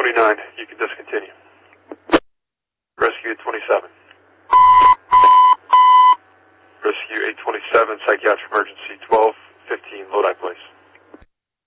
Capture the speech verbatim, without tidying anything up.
twenty-nine, you can discontinue. Rescue eight twenty-seven. Rescue eight twenty-seven, psychiatric emergency twelve